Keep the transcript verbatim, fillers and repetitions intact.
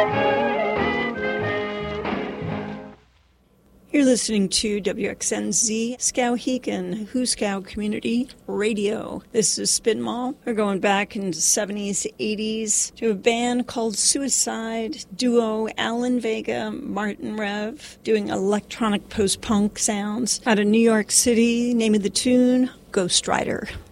You're listening to W X N Z Skowhegan, Huskow Community Radio. This is Spin Mall. We're going back into the seventies, eighties to a band called Suicide, duo Alan Vega, Martin Rev, doing electronic post-punk sounds out of New York City. Name of the tune, Ghost Rider.